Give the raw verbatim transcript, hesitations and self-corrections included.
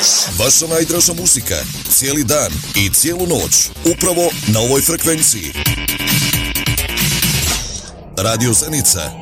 Vaša najdraža muzika, cijeli dan i cijelu noć, upravo na ovoj frekvenciji. Radio Zenica.